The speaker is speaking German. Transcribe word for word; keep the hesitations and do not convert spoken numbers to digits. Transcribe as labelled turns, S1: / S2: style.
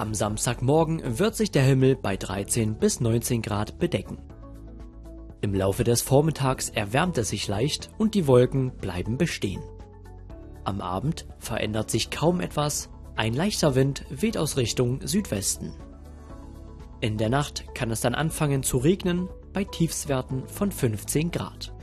S1: Am Samstagmorgen wird sich der Himmel bei dreizehn bis neunzehn Grad bedecken. Im Laufe des Vormittags erwärmt es sich leicht und die Wolken bleiben bestehen. Am Abend verändert sich kaum etwas, ein leichter Wind weht aus Richtung Südwesten. In der Nacht kann es dann anfangen zu regnen bei Tiefstwerten von fünfzehn Grad.